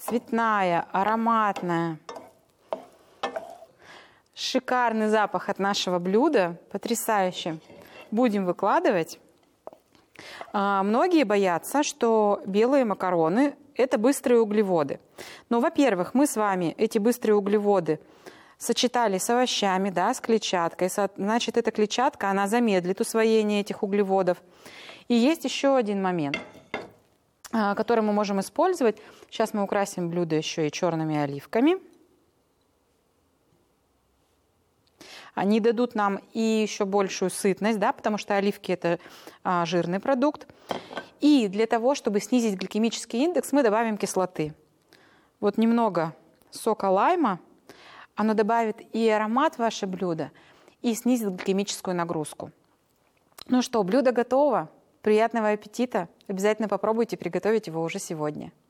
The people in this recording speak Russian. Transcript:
цветная, ароматная. Шикарный запах от нашего блюда, потрясающе. Будем выкладывать. Многие боятся, что белые макароны – это быстрые углеводы. Но, во-первых, мы с вами эти быстрые углеводы сочетали с овощами, да, с клетчаткой. Значит, эта клетчатка, она замедлит усвоение этих углеводов. И есть еще один момент, который мы можем использовать. Сейчас мы украсим блюдо еще и черными оливками. Они дадут нам и еще большую сытность, да, потому что оливки – это жирный продукт. И для того, чтобы снизить гликемический индекс, мы добавим кислоты. Вот немного сока лайма, оно добавит и аромат в ваше блюдо, и снизит гликемическую нагрузку. Ну что, блюдо готово. Приятного аппетита. Обязательно попробуйте приготовить его уже сегодня.